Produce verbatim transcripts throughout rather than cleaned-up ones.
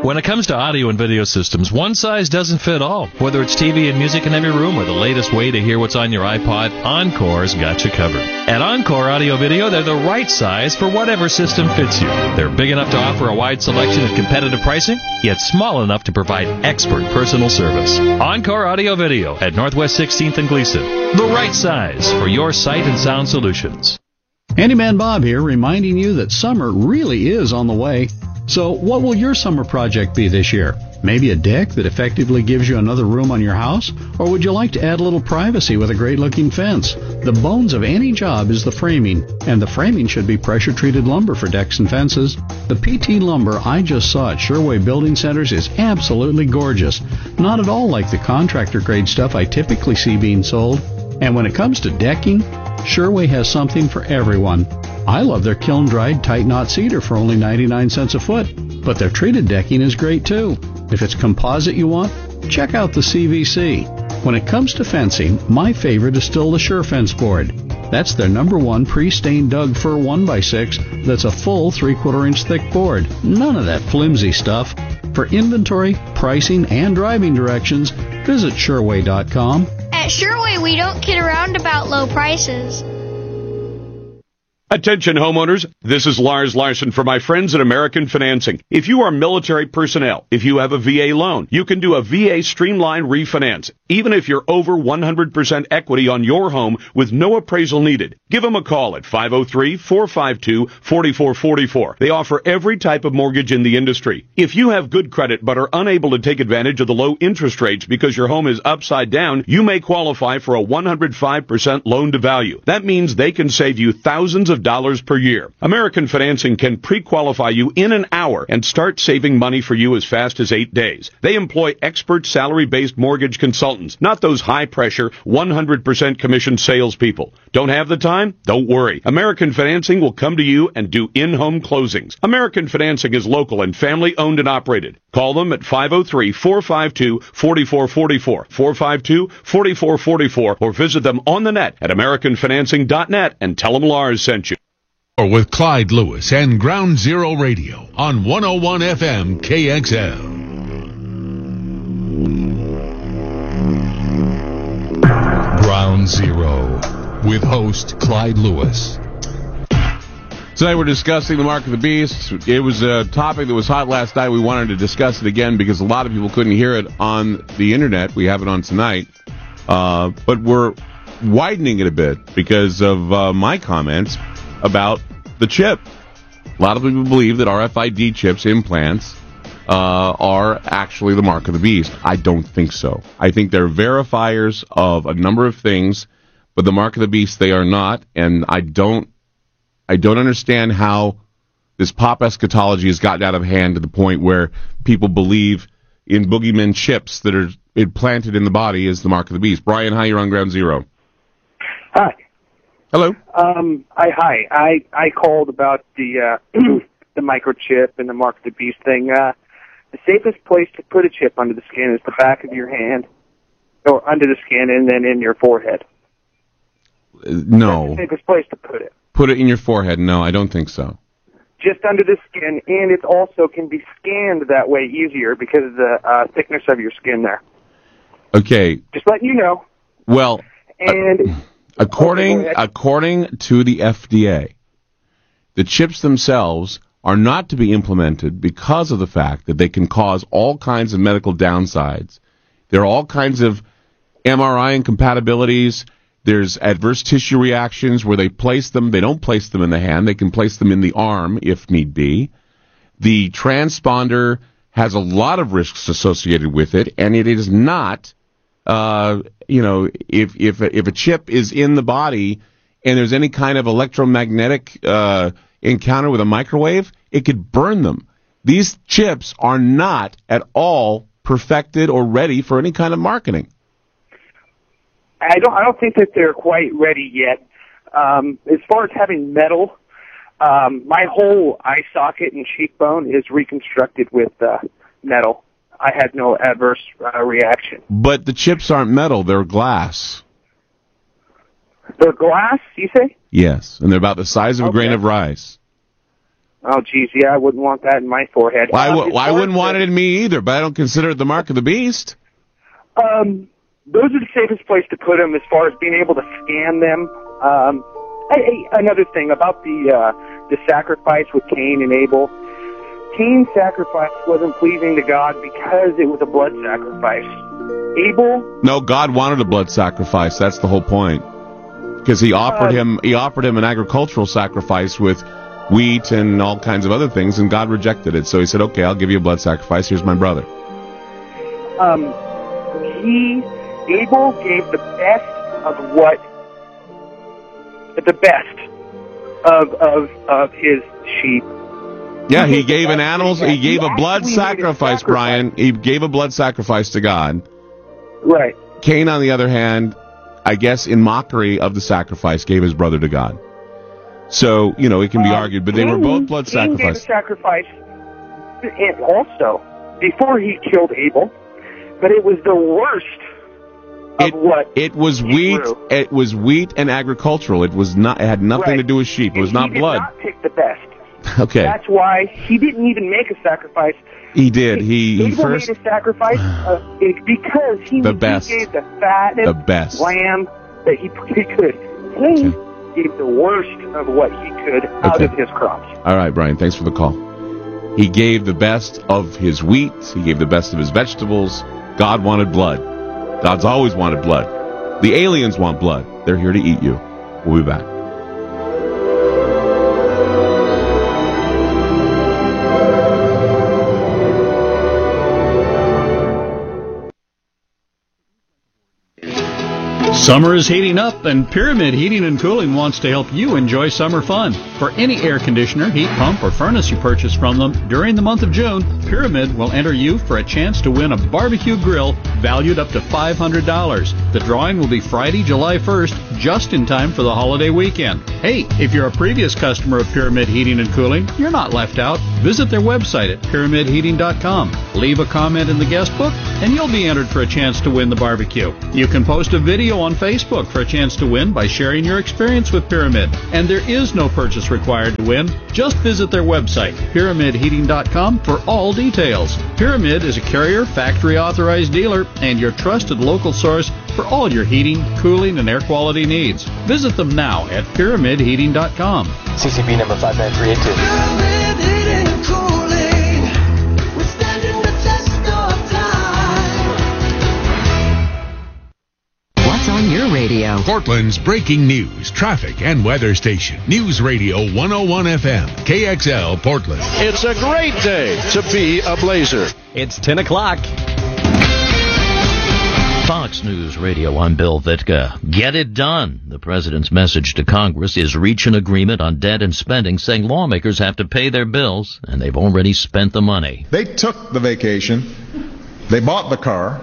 When it comes to audio and video systems, one size doesn't fit all. Whether it's T V and music in every room or the latest way to hear what's on your iPod, Encore's got you covered. At Encore Audio Video, they're the right size for whatever system fits you. They're big enough to offer a wide selection at competitive pricing, yet small enough to provide expert personal service. Encore Audio Video at Northwest sixteenth and Gleason. The right size for your sight and sound solutions. Handyman Bob here, reminding you that summer really is on the way. So what will your summer project be this year? Maybe a deck that effectively gives you another room on your house? Or would you like to add a little privacy with a great-looking fence? The bones of any job is the framing, and the framing should be pressure-treated lumber for decks and fences. The P T lumber I just saw at Sherway Building Centers is absolutely gorgeous. Not at all like the contractor-grade stuff I typically see being sold. And when it comes to decking, Sherway has something for everyone. I love their kiln-dried tight-knot cedar for only ninety-nine cents a foot, but their treated decking is great too. If it's composite you want, check out the C V C. When it comes to fencing, my favorite is still the Sure Fence board. That's their number one pre-stained Doug fir one by six that's a full three-quarter inch thick board. None of that flimsy stuff. For inventory, pricing, and driving directions, visit Sherway dot com. At Sherway, we don't kid around about low prices. Attention homeowners, this is Lars Larson for my friends at American Financing. If you are military personnel, if you have a V A loan, you can do a V A streamline refinance, even if you're over one hundred percent equity on your home with no appraisal needed. Give them a call at five oh three, four five two, four four four four. They offer every type of mortgage in the industry. If you have good credit but are unable to take advantage of the low interest rates because your home is upside down, you may qualify for a one hundred five percent loan to value. That means they can save you thousands of dollars per year. American Financing can pre-qualify you in an hour and start saving money for you as fast as eight days. They employ expert salary-based mortgage consultants, not those high-pressure, one hundred percent commission salespeople. Don't have the time? Don't worry. American Financing will come to you and do in-home closings. American Financing is local and family-owned and operated. Call them at five oh three, four five two, four four four four, four five two, four four four four, or visit them on the net at american financing dot net and tell them Lars sent you. With Clyde Lewis and Ground Zero Radio on one oh one F M K X L. Ground Zero with host Clyde Lewis. Tonight we're discussing the Mark of the Beast. It was a topic that was hot last night. We wanted to discuss it again because a lot of people couldn't hear it on the internet. We have it on tonight. Uh, but we're widening it a bit because of uh, my comments about the chip. A lot of people believe that R F I D chips, implants, uh, are actually the mark of the beast. I don't think so. I think they're verifiers of a number of things, but the mark of the beast they are not, and I don't I don't understand how this pop eschatology has gotten out of hand to the point where people believe in boogeyman chips that are implanted in the body as the mark of the beast. Brian, hi, you're on Ground Zero. Hi. Hello. Um, I hi. I I called about the uh, the microchip and the mark of the beast thing. Uh, the safest place to put a chip under the skin is the back of your hand, or under the skin, and then in your forehead. Uh, no. That's the safest place to put it. Put it in your forehead? No, I don't think so. Just under the skin, and it also can be scanned that way easier because of the uh, thickness of your skin there. Okay. Just letting you know. Well. And. Uh, According according to the F D A, the chips themselves are not to be implemented because of the fact that they can cause all kinds of medical downsides. There are all kinds of M R I incompatibilities. There's adverse tissue reactions where they place them. They don't place them in the hand. They can place them in the arm if need be. The transponder has a lot of risks associated with it, and it is not... Uh, you know, if if if a chip is in the body and there's any kind of electromagnetic uh, encounter with a microwave, it could burn them. These chips are not at all perfected or ready for any kind of marketing. I don't. I don't think that they're quite ready yet. Um, as far as having metal, um, my whole eye socket and cheekbone is reconstructed with uh, metal. I had no adverse uh, reaction. But the chips aren't metal, they're glass. They're glass, you say? Yes, and they're about the size of a okay. grain of rice. Oh, geez, yeah, I wouldn't want that in my forehead. Well, I, Uh, w- as I far wouldn't as want the- it in me either, but I don't consider it the mark of the beast. Um, those are the safest place to put them as far as being able to scan them. Um, hey, hey, another thing about the uh, the sacrifice with Cain and Abel. Cain's sacrifice wasn't pleasing to God because it was a blood sacrifice. Abel, No, God wanted a blood sacrifice. That's the whole point. Because he offered Uh, him, he offered him an agricultural sacrifice with wheat and all kinds of other things, and God rejected it. So he said, "Okay, I'll give you a blood sacrifice. Here's my brother." um, he, Abel gave the best of what, the best of of of his sheep. Yeah, He he gave the gave an best animal. that He he gave a had. blood He actually made a sacrifice, sacrifice. Brian. He gave a blood sacrifice to God. Right. Cain, on the other hand, I guess in mockery of the sacrifice, gave his brother to God. So, you know, it can be Uh, argued, but they were Cain- both blood Cain gave a sacrifice. sacrifice and also before he killed Abel, but it was the worst of It, what it was he wheat. grew. It was wheat and agricultural. It was not. It had nothing Right. to do with sheep. It was And not he blood. Did not pick the best. Okay, That's why he didn't even make a sacrifice. he did. He he Abel first made a sacrifice uh, it- because he, The he best. gave the fattest The best. lamb that he, he could. Cain Okay. gave the worst of what he could out Okay. of his crops. All right, Brian. Thanks for the call. He gave the best of his wheat. He gave the best of his vegetables. God wanted blood. God's always wanted blood. The aliens want blood. They're here to eat you. We'll be back. Summer is heating up, and Pyramid Heating and Cooling wants to help you enjoy summer fun. For any air conditioner, heat pump, or furnace you purchase from them during the month of June, Pyramid will enter you for a chance to win a barbecue grill valued up to five hundred dollars. The drawing will be Friday, July first, just in time for the holiday weekend. Hey, if you're a previous customer of Pyramid Heating and Cooling, you're not left out. Visit their website at pyramid heating dot com. Leave a comment in the guest book, and you'll be entered for a chance to win the barbecue. You can post a video on Facebook for a chance to win by sharing your experience with Pyramid. And there is no purchase required to win. Just visit their website, pyramid heating dot com, for all details. Pyramid is a Carrier factory authorized dealer and your trusted local source for all your heating, cooling, and air quality needs. Visit them now at pyramid heating dot com. C C B number five nine three eight two. What's on your radio? Portland's breaking news, traffic, and weather station. News Radio one oh one F M, K X L, Portland. It's a great day to be a Blazer. It's ten o'clock. Fox News Radio, I'm Bill Vitka. Get it done. The president's message to Congress is reach an agreement on debt and spending, saying lawmakers have to pay their bills, and they've already spent the money. They took the vacation, they bought the car,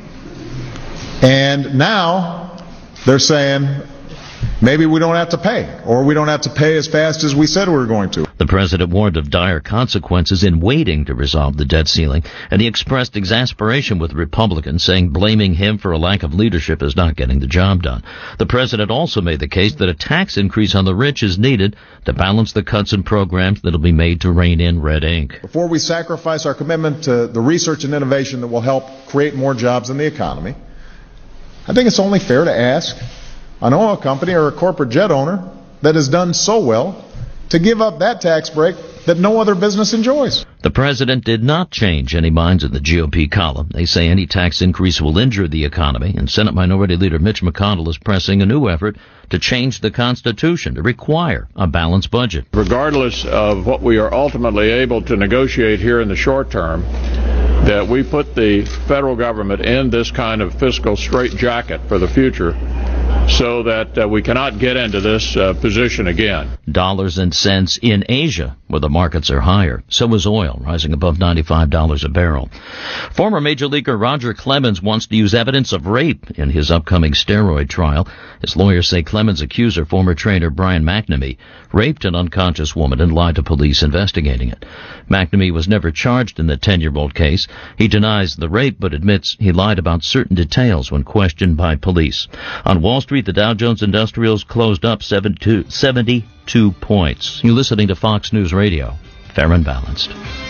and now they're saying maybe we don't have to pay, or we don't have to pay as fast as we said we were going to. The president warned of dire consequences in waiting to resolve the debt ceiling, and he expressed exasperation with Republicans, saying blaming him for a lack of leadership is not getting the job done. The president also made the case that a tax increase on the rich is needed to balance the cuts in programs that will be made to rein in red ink. Before we sacrifice our commitment to the research and innovation that will help create more jobs in the economy, I think it's only fair to ask an oil company or a corporate jet owner that has done so well to give up that tax break that no other business enjoys. The president did not change any minds in the G O P column. They say any tax increase will injure the economy, and Senate Minority Leader Mitch McConnell is pressing a new effort to change the Constitution to require a balanced budget. Regardless of what we are ultimately able to negotiate here in the short term, that we put the federal government in this kind of fiscal straitjacket for the future, so that uh, we cannot get into this uh, position again. Dollars and cents in Asia, where the markets are higher. So is oil, rising above ninety-five dollars a barrel. Former Major Leaguer Roger Clemens wants to use evidence of rape in his upcoming steroid trial. His lawyers say Clemens' accuser, former trainer Brian McNamee, raped an unconscious woman and lied to police investigating it. McNamee was never charged in the ten-year-old case. He denies the rape, but admits he lied about certain details when questioned by police. On Wall Street, the Dow Jones Industrials closed up seventy-two, seventy-two points. You're listening to Fox News Radio. Fair and balanced.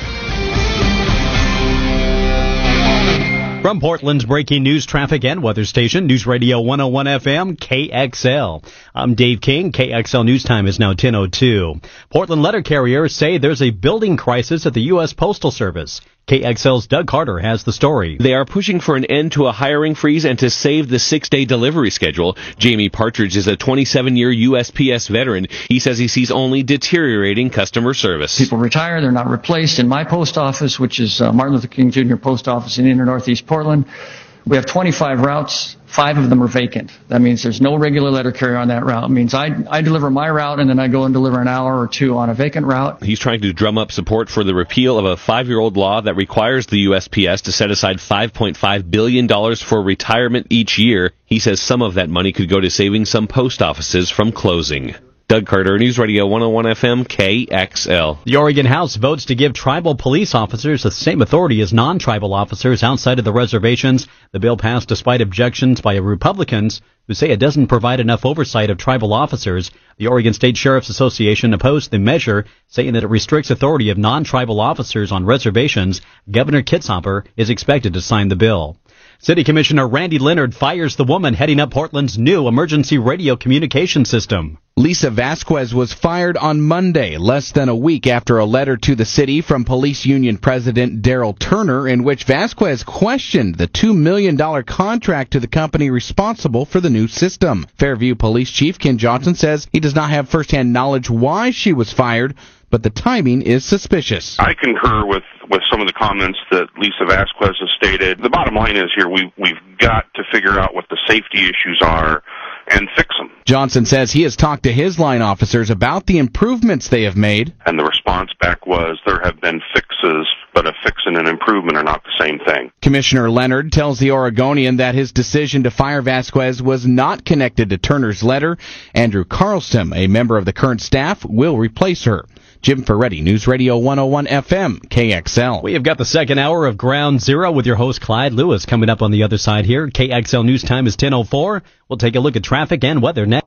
From Portland's breaking news, traffic, and weather station, News Radio one oh one F M, K X L. I'm Dave King. K X L News Time is now ten oh two. Portland letter carriers say there's a building crisis at the U S Postal Service. K X L's Doug Carter has the story. They are pushing for an end to a hiring freeze and to save the six-day delivery schedule. Jamie Partridge is a twenty-seven-year U S P S veteran. He says he sees only deteriorating customer service. People retire, they're not replaced. In my post office, which is uh, Martin Luther King Junior Post Office in inner Northeast Portland, we have twenty-five routes. Five of them are vacant. That means there's no regular letter carrier on that route. It means I, I deliver my route, and then I go and deliver an hour or two on a vacant route. He's trying to drum up support for the repeal of a five-year-old law that requires the U S P S to set aside five point five billion dollars for retirement each year. He says some of that money could go to saving some post offices from closing. Doug Carter, News Radio one oh one F M, K X L. The Oregon House votes to give tribal police officers the same authority as non-tribal officers outside of the reservations. The bill passed despite objections by Republicans who say it doesn't provide enough oversight of tribal officers. The Oregon State Sheriff's Association opposed the measure, saying that it restricts authority of non-tribal officers on reservations. Governor Kitzhaber is expected to sign the bill. City Commissioner Randy Leonard fires the woman heading up Portland's new emergency radio communication system. Lisa Vasquez was fired on Monday, less than a week after a letter to the city from Police Union President Daryl Turner in which Vasquez questioned the two million dollars contract to the company responsible for the new system. Fairview Police Chief Ken Johnson says he does not have firsthand knowledge why she was fired, but the timing is suspicious. I concur with, with some of the comments that Lisa Vasquez has stated. The bottom line is here, we, we've got to figure out what the safety issues are and fix them. Johnson says he has talked to his line officers about the improvements they have made. And the response back was there have been fixes, but a fix and an improvement are not the same thing. Commissioner Leonard tells the Oregonian that his decision to fire Vasquez was not connected to Turner's letter. Andrew Carlson, a member of the current staff, will replace her. Jim Ferretti, News Radio one oh one F M, K X L. We have got the second hour of Ground Zero with your host Clyde Lewis coming up on the other side here. K X L News Time is ten oh four. We'll take a look at traffic and weather next.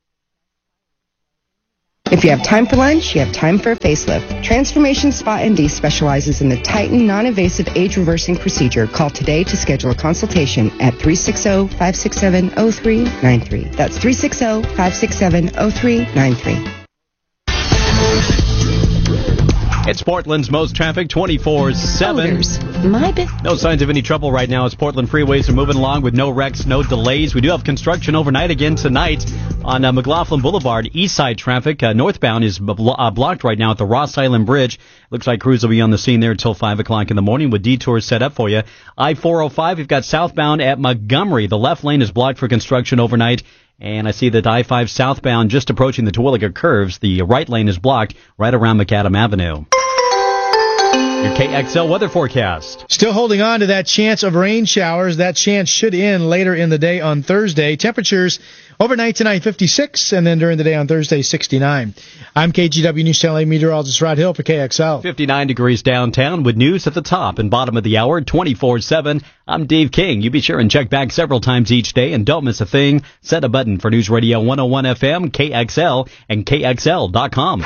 If you have time for lunch, you have time for a facelift. Transformation Spa N D specializes in the Titan non-invasive age-reversing procedure. Call today to schedule a consultation at three six zero, five six seven, zero three nine three. That's three six zero, five six seven, zero three nine three. It's Portland's most traffic twenty-four seven. My business. No signs of any trouble right now as Portland freeways are moving along with no wrecks, no delays. We do have construction overnight again tonight on uh, McLaughlin Boulevard. East side traffic uh, northbound is blo- uh, blocked right now at the Ross Island Bridge. Looks like crews will be on the scene there until five o'clock in the morning with detours set up for you. I four oh five, we've got southbound at Montgomery. The left lane is blocked for construction overnight. And I see that I five southbound just approaching the Terwilliger curves. The right lane is blocked right around McAdam Avenue. Your K X L weather forecast. Still holding on to that chance of rain showers. That chance should end later in the day on Thursday. Temperatures overnight tonight fifty-six, and then during the day on Thursday sixty-nine. I'm K G W News Channel eight meteorologist Rod Hill for K X L. fifty-nine degrees downtown with news at the top and bottom of the hour, twenty-four seven. I'm Dave King. You be sure and check back several times each day and don't miss a thing. Set a button for News Radio one oh one F M, K X L, and K X L dot com.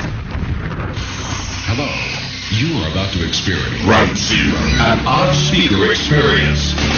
Hello. You are about to experience Ground Zero, an on-speaker experience.